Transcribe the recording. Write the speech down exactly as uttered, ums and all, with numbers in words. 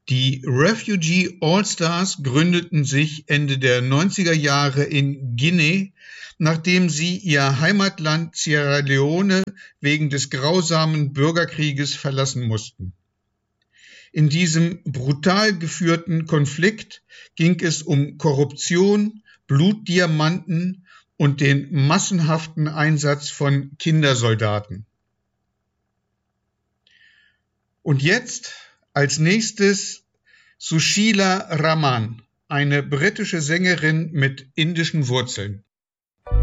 Die Refugee All-Stars gründeten sich Ende der neunziger Jahre in Guinea, nachdem sie ihr Heimatland Sierra Leone wegen des grausamen Bürgerkrieges verlassen mussten. In diesem brutal geführten Konflikt ging es um Korruption, Blutdiamanten und den massenhaften Einsatz von Kindersoldaten. Und jetzt als nächstes Sushila Raman, eine britische Sängerin mit indischen Wurzeln.